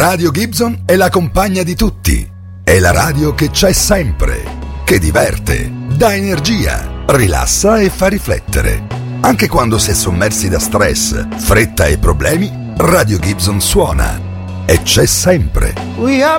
Radio Gibson è la compagna di tutti. È la radio che c'è sempre, che diverte, dà energia, rilassa e fa riflettere. Anche quando si è sommersi da stress, fretta e problemi, Radio Gibson suona e c'è sempre. We are